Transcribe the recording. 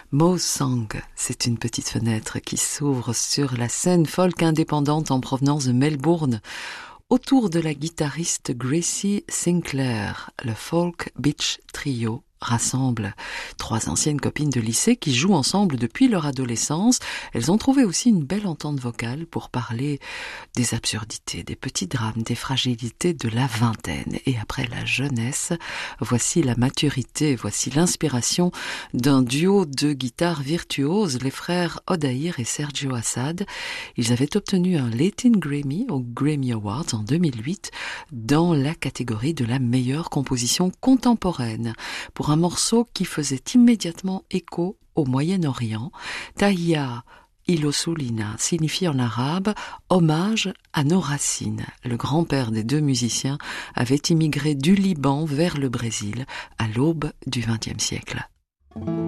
Mo's Song, c'est une petite fenêtre qui s'ouvre sur la scène folk indépendante en provenance de Melbourne, autour de la guitariste Gracie Sinclair. Le Folk Beach Trio rassemble 3 anciennes copines de lycée qui jouent ensemble depuis leur adolescence. Elles ont trouvé aussi une belle entente vocale pour parler des absurdités, des petits drames, des fragilités de la vingtaine. Et après la jeunesse, voici la maturité, voici l'inspiration d'un duo de guitares virtuoses, les frères Odair et Sergio Assad. Ils avaient obtenu un Latin Grammy au Grammy Awards en 2008 dans la catégorie de la meilleure composition contemporaine pour un morceau qui faisait immédiatement écho au Moyen-Orient. Tahia Ilosulina signifie en arabe « hommage à nos racines ». Le grand-père des 2 musiciens avait immigré du Liban vers le Brésil à l'aube du XXe siècle.